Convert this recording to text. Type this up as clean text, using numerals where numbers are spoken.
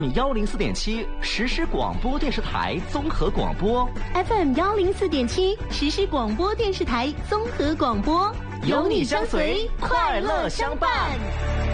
104.7实时广播电视台综合广播 FM 104.7实时广播电视台综合广播， 有你相随，快乐相伴。